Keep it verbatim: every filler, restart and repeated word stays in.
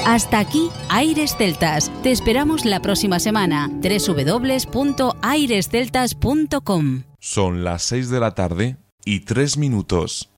Hasta aquí Aires Celtas. Te esperamos la próxima semana. doble u doble u doble u punto aires celtas punto com. Son las seis de la tarde y tres minutos.